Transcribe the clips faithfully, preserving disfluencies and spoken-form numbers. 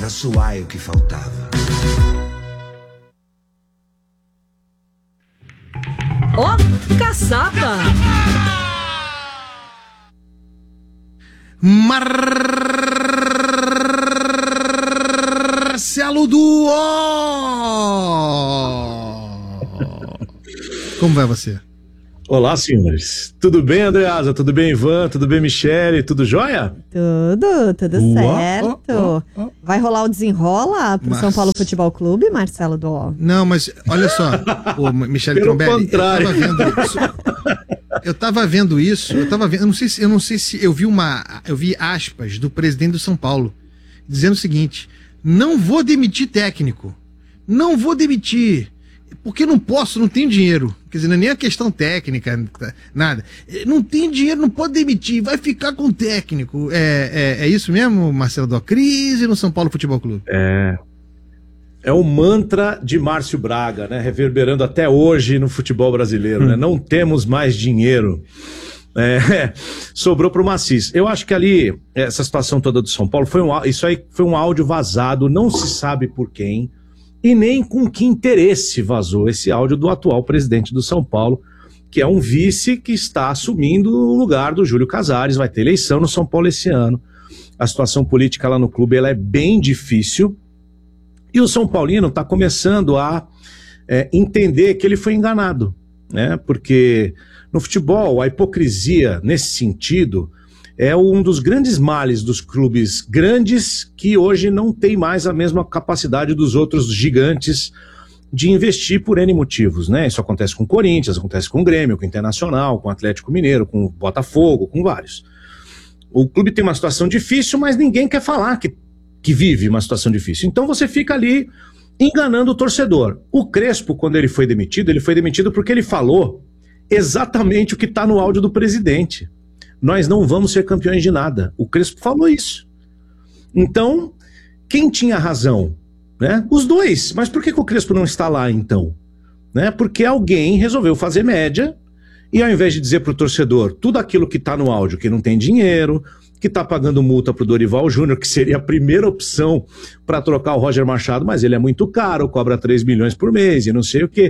Era só o que faltava. Ó, oh, caçapa! Marcelo Duó! Como vai você? Olá, senhores. Tudo bem, Andreasa? Tudo bem, Ivan? Tudo bem, Michele? Tudo jóia? Tudo, tudo Uó, certo. ó, ó, ó. Vai rolar o desenrola pro Mas... São Paulo Futebol Clube, Marcelo Duó? Não, mas olha só, o Michele Pelo Trombelli, contrário. eu tava vendo isso. Eu tava vendo isso, eu tava vendo, eu não sei se eu não sei se eu vi uma, eu vi aspas do presidente do São Paulo dizendo o seguinte: não vou demitir técnico. Não vou demitir. Porque não posso, não tenho dinheiro. Quer dizer, não é nem a questão técnica, nada. Não tem dinheiro, não pode demitir, vai ficar com o técnico. É, é, é isso mesmo, Marcelo Duó? Crise no São Paulo Futebol Clube. É. É o mantra de Márcio Braga, né? Reverberando até hoje no futebol brasileiro, hum. né? Não temos mais dinheiro. É, sobrou para o Macis. Eu acho que ali, essa situação toda do São Paulo, foi um, isso aí foi um áudio vazado, não se sabe por quem. E nem com que interesse vazou esse áudio do atual presidente do São Paulo, que é um vice que está assumindo o lugar do Júlio Casares. Vai ter eleição no São Paulo esse ano. A situação política lá no clube ela é bem difícil. E o São Paulino está começando a é, entender que ele foi enganado, né? Porque no futebol a hipocrisia, nesse sentido, é um dos grandes males dos clubes grandes que hoje não tem mais a mesma capacidade dos outros gigantes de investir por N motivos, né? Isso acontece com o Corinthians, acontece com o Grêmio, com o Internacional, com o Atlético Mineiro, com o Botafogo, com vários. O clube tem uma situação difícil, mas ninguém quer falar que, que vive uma situação difícil. Então você fica ali enganando o torcedor. O Crespo, quando ele foi demitido, ele foi demitido porque ele falou exatamente o que está no áudio do presidente. Nós não vamos ser campeões de nada. O Crespo falou isso. Então, quem tinha razão? Né? Os dois. Mas por que, que o Crespo não está lá, então? Né? Porque alguém resolveu fazer média e, ao invés de dizer para o torcedor tudo aquilo que está no áudio, que não tem dinheiro, que está pagando multa para o Dorival Júnior, que seria a primeira opção para trocar o Roger Machado, mas ele é muito caro, cobra três milhões por mês e não sei o quê.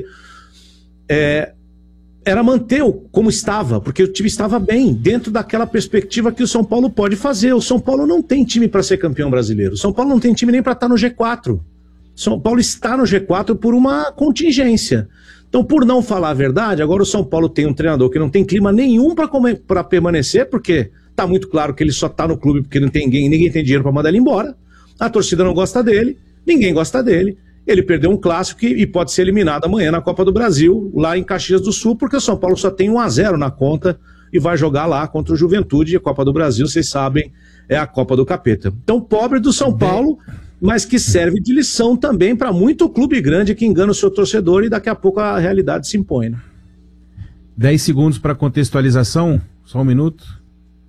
É... Era manter como estava, porque o time estava bem, dentro daquela perspectiva que o São Paulo pode fazer. O São Paulo não tem time para ser campeão brasileiro. O São Paulo não tem time nem para estar no G quatro. O São Paulo está no G quatro por uma contingência. Então, por não falar a verdade, agora o São Paulo tem um treinador que não tem clima nenhum para permanecer, porque está muito claro que ele só está no clube porque não tem ninguém, ninguém tem dinheiro para mandar ele embora. A torcida não gosta dele, ninguém gosta dele. Ele perdeu um clássico e pode ser eliminado amanhã na Copa do Brasil, lá em Caxias do Sul, porque o São Paulo só tem um a zero na conta e vai jogar lá contra o Juventude. E a Copa do Brasil, vocês sabem, é a Copa do Capeta. Então, pobre do São Paulo, mas que serve de lição também para muito clube grande que engana o seu torcedor e daqui a pouco a realidade se impõe. Né? Dez segundos para contextualização, só um minuto.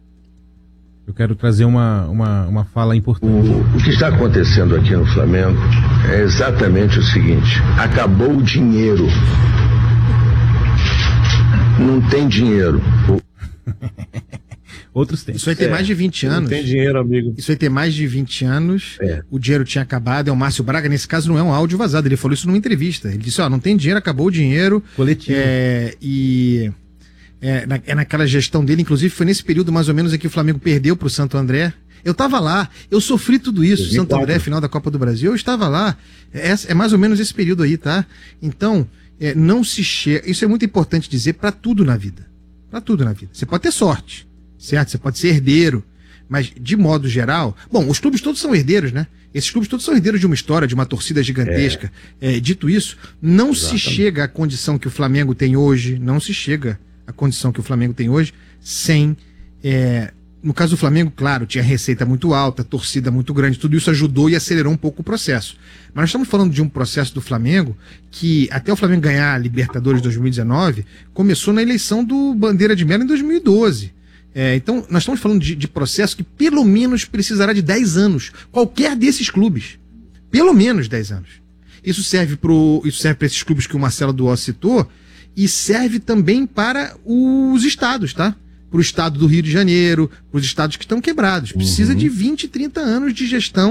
Eu quero trazer uma, uma, uma fala importante. O, o que está acontecendo aqui no Flamengo é exatamente o seguinte: acabou o dinheiro. Não tem dinheiro. Outros tem. Isso aí tem é, mais de vinte anos. Não tem dinheiro, amigo. Isso aí tem mais de vinte anos. É. O dinheiro tinha acabado. É o Márcio Braga, nesse caso, não é um áudio vazado. Ele falou isso numa entrevista. Ele disse: ó, oh, não tem dinheiro, acabou o dinheiro. Coletivo. É, e. É, na, é naquela gestão dele, inclusive foi nesse período mais ou menos em que o Flamengo perdeu pro Santo André. Eu tava lá, eu sofri tudo isso, Santo André, final da Copa do Brasil, eu estava lá. É, é mais ou menos esse período aí, tá? Então, é, não se chega. Isso é muito importante dizer para tudo na vida. Para tudo na vida. Você pode ter sorte, certo? Você pode ser herdeiro, mas de modo geral. Bom, os clubes todos são herdeiros, né? Esses clubes todos são herdeiros de uma história, de uma torcida gigantesca. É. É, dito isso, não Exatamente. se chega à condição que o Flamengo tem hoje, não se chega. A condição que o Flamengo tem hoje, sem... É, no caso do Flamengo, claro, tinha receita muito alta, torcida muito grande, tudo isso ajudou e acelerou um pouco o processo. Mas nós estamos falando de um processo do Flamengo que, até o Flamengo ganhar a Libertadores dois mil e dezenove, começou na eleição do Bandeira de Melo em dois mil e doze. É, então, nós estamos falando de, de processo que pelo menos precisará de dez anos. Qualquer desses clubes. Pelo menos dez anos. Isso serve para esses clubes que o Marcelo Duó citou, e serve também para os estados, tá? Para o estado do Rio de Janeiro, para os estados que estão quebrados. Precisa uhum. de vinte, trinta anos de gestão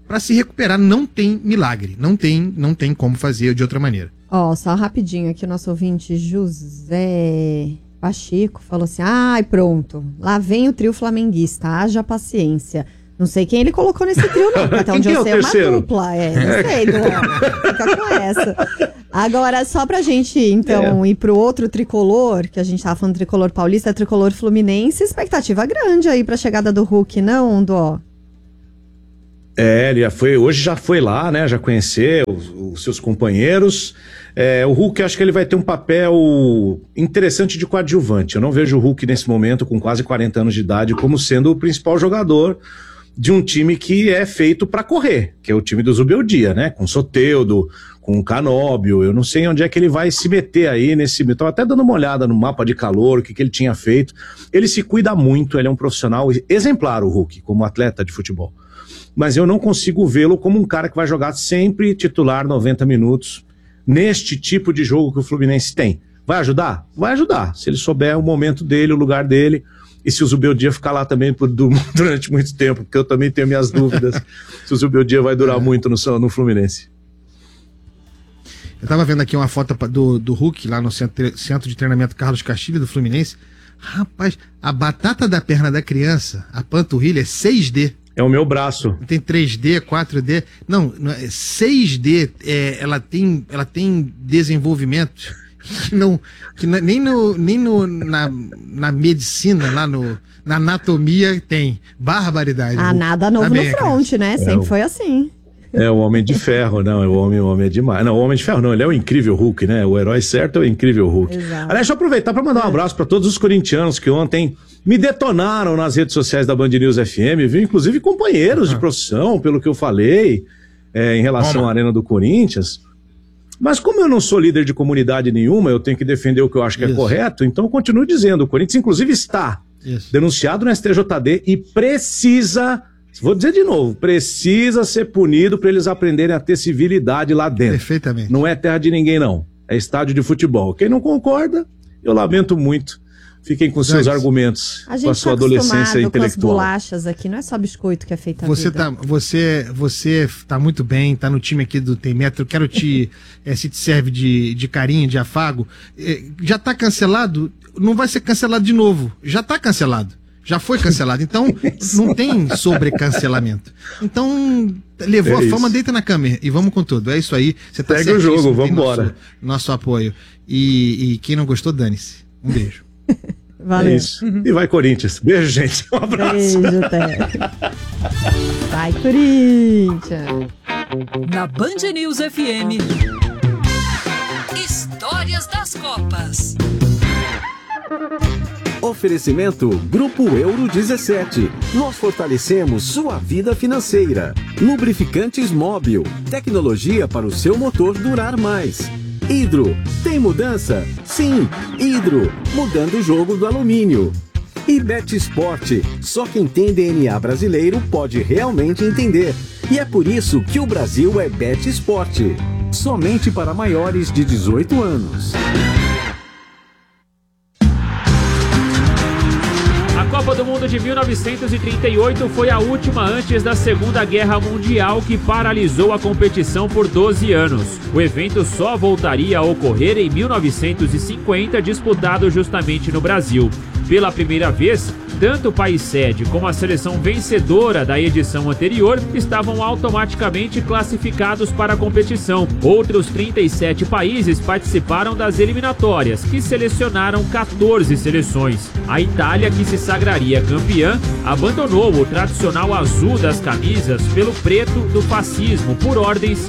para se recuperar. Não tem milagre, não tem, não tem como fazer de outra maneira. Ó, só rapidinho aqui, o nosso ouvinte José Pacheco falou assim, ai, pronto, lá vem o trio flamenguista, haja paciência. Não sei quem ele colocou nesse trio, não, porque até onde eu sei é uma dupla. É, não sei, Duó, fica com essa. Agora, só pra gente, então, é. ir pro outro tricolor, que a gente tava falando tricolor paulista, tricolor fluminense, expectativa grande aí pra chegada do Hulk, não, Duó? É, ele já foi, hoje já foi lá, né, já conheceu os, os seus companheiros. É, o Hulk, acho que ele vai ter um papel interessante de coadjuvante. Eu não vejo o Hulk nesse momento, com quase quarenta anos de idade, como sendo o principal jogador de um time que é feito para correr, que é o time do Zubeldia, né? Com Soteldo, com Canóbio. Eu não sei onde é que ele vai se meter aí nesse... Estou até dando uma olhada no mapa de calor, o que, que ele tinha feito. Ele se cuida muito, ele é um profissional exemplar, o Hulk, como atleta de futebol. Mas eu não consigo vê-lo como um cara que vai jogar sempre titular noventa minutos neste tipo de jogo que o Fluminense tem. Vai ajudar? Vai ajudar. Se ele souber o momento dele, o lugar dele... E se o Zubeldia ficar lá também por, durante muito tempo, porque eu também tenho minhas dúvidas se o Zubeldia vai durar é. muito no, no Fluminense. Eu tava vendo aqui uma foto do, do Hulk lá no centro, centro de treinamento Carlos Castilho do Fluminense. Rapaz, a batata da perna da criança, a panturrilha, é seis D. É o meu braço. Tem três D, quatro D. Não, seis D, é, ela, tem, ela tem desenvolvimento... Que, não, que não, nem, no, nem no, na, na medicina, lá no, na anatomia tem. Barbaridade. Ah, nada novo no front, né? Sempre é o, foi assim. É o Homem de Ferro, não, é o Homem, o homem é demais. Não, o Homem de Ferro não, ele é o incrível Hulk, né? O herói certo é o incrível Hulk. Exato. Aliás, deixa eu aproveitar para mandar um abraço para todos os corintianos que ontem me detonaram nas redes sociais da Band News F M, viu? Inclusive companheiros uhum. de profissão, pelo que eu falei, é, em relação Toma. à Arena do Corinthians. Mas como eu não sou líder de comunidade nenhuma, eu tenho que defender o que eu acho que Isso. é correto, então eu continuo dizendo, o Corinthians inclusive está Isso. denunciado no S T J D e precisa, vou dizer de novo, precisa ser punido para eles aprenderem a ter civilidade lá dentro. Perfeitamente. Não é terra de ninguém não, é estádio de futebol. Quem não concorda, eu lamento muito. Fiquem com seus Gente, argumentos, a com a sua tá adolescência intelectual. Com as bolachas aqui, não é só biscoito que é feita a você vida. Tá, você, você tá muito bem, tá no time aqui do Tem Metro, quero te, é, se te serve de, de carinho, de afago. É, já tá cancelado, não vai ser cancelado de novo, já tá cancelado, já foi cancelado, então não tem sobrecancelamento. Então, levou é a fama, deita na câmera e vamos com tudo, é isso aí. Você tá Pega o jogo, vamos embora. Nosso, nosso apoio. E, e quem não gostou, dane-se. Um beijo. Valeu. É isso. E vai Corinthians. Beijo, gente. Um abraço. Beijo, até. Vai, Corinthians. Na Band News F M, Histórias das Copas. Oferecimento Grupo Euro dezessete. Nós fortalecemos sua vida financeira. Lubrificantes Móbil. Tecnologia para o seu motor durar mais. Hidro, tem mudança? Sim, Hidro, mudando o jogo do alumínio. E Bet Sport, só quem tem D N A brasileiro pode realmente entender. E é por isso que o Brasil é Bet Sport. Somente para maiores de dezoito anos. A Copa do Mundo de mil novecentos e trinta e oito foi a última antes da Segunda Guerra Mundial que paralisou a competição por doze anos. O evento só voltaria a ocorrer em mil novecentos e cinquenta, disputado justamente no Brasil. Pela primeira vez, tanto o país sede como a seleção vencedora da edição anterior estavam automaticamente classificados para a competição. Outros trinta e sete países participaram das eliminatórias, que selecionaram quatorze seleções. A Itália, que se sagraria campeã, abandonou o tradicional azul das camisas pelo preto do fascismo por ordens